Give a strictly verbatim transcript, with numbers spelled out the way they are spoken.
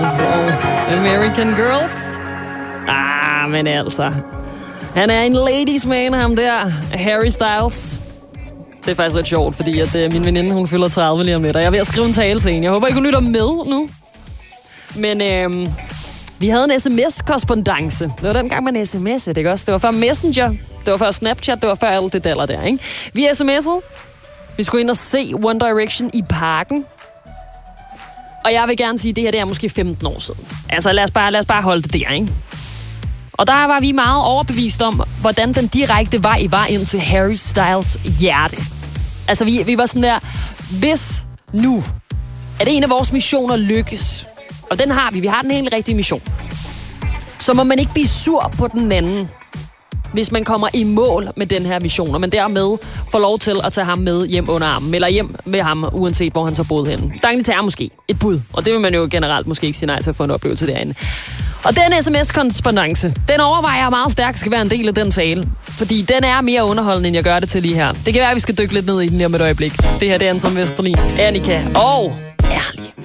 Styles og American Girls. Ah, men altså. Han er en ladies man, ham der. Harry Styles. Det er faktisk lidt sjovt, fordi at, uh, min veninde, hun fylder tredive lige om lidt, og jeg er ved at skrive en tale til hende. Jeg håber, I kunne lytte med nu. Men øhm, vi havde en sms-korrespondance. Det var dengang, man sms'ede, ikke også? Det var før Messenger, det var før Snapchat, det var før alt det der der, ikke? Vi sms'ede. Vi skulle ind og se One Direction i Parken. Og jeg vil gerne sige, at det her det er måske femten år siden. Altså lad os bare, lad os bare holde det der, ikke? Og der var vi meget overbevist om, hvordan den direkte vej var ind til Harry Styles hjerte. Altså vi, vi var sådan der, hvis nu, at en af vores missioner lykkes, og den har vi, vi har den helt rigtige mission, så må man ikke blive sur på den anden, hvis man kommer i mål med den her mission, og man dermed får lov til at tage ham med hjem under armen, eller hjem med ham, uanset hvor han så boede henne. Dagen er måske et bud, og det vil man jo generelt måske ikke sige nej til at få en oplevelse derinde. Og den sms-korrespondance, den overvejer jeg meget stærkt skal være en del af den tale, fordi den er mere underholdende, end jeg gør det til lige her. Det kan være, at vi skal dykke lidt ned i den lige om et øjeblik. Det her det er Anton Vesterlin, Annika og Ærlig